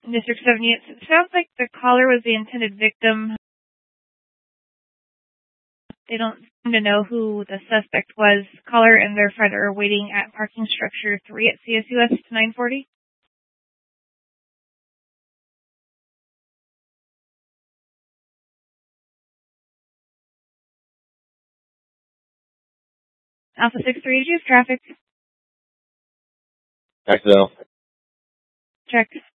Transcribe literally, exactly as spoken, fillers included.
District seventy-eight. It sounds like the caller was the intended victim. They don't seem to know who the suspect was. Caller and their friend are waiting at parking structure three at C S U S nine forty. Alpha six three, did you have traffic? Accidental. Check.